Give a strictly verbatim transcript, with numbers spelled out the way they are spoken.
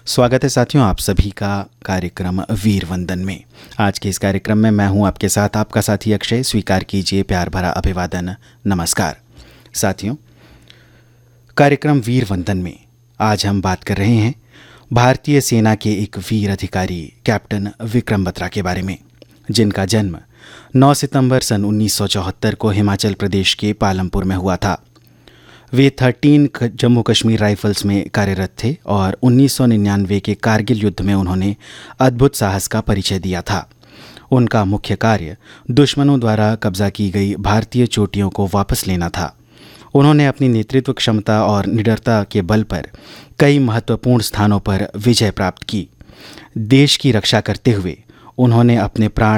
स्वागत है साथियों आप सभी का कार्यक्रम वीर वंदन में। आज के इस कार्यक्रम में मैं हूं आपके साथ आपका साथी अक्षय। स्वीकार कीजिए प्यार भरा अभिवादन, नमस्कार। साथियों, कार्यक्रम वीर वंदन में आज हम बात कर रहे हैं भारतीय सेना के एक वीर अधिकारी कैप्टन विक्रम बत्रा के बारे में, जिनका जन्म नौ सितंबर सन उन्नीस सौ चौहत्तर को हिमाचल प्रदेश के पालमपुर में हुआ था। वे तेरह जम्मू कश्मीर राइफल्स में कार्यरत थे और उन्नीस सौ निन्यानवे के कारगिल युद्ध में उन्होंने अद्भुत साहस का परिचय दिया था। उनका मुख्य कार्य दुश्मनों द्वारा कब्जा की गई भारतीय चोटियों को वापस लेना था। उन्होंने अपनी नेतृत्व क्षमता और निडरता के बल पर कई महत्वपूर्ण स्थानों पर विजय प्राप्त की। देश की रक्षा करते हुए उन्होंने अपने प्राण